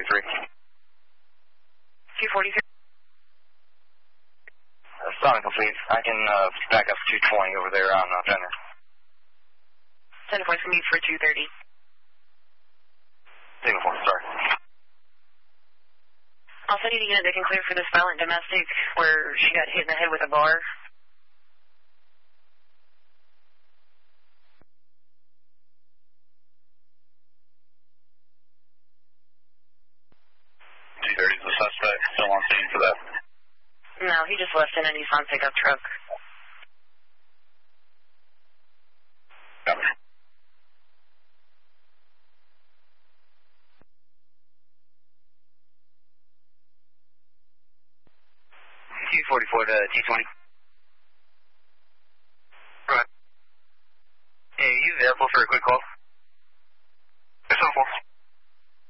243. 243. Sonic complete. I can back up 220 over there on Fender. 10 points from you for 230. Signal 4, sorry. Also need a unit that can clear for this violent domestic where she got hit in the head with a bar. Is the suspect still on scene for that? No, he just left in a Nissan pickup truck. Copy. 244 to T20.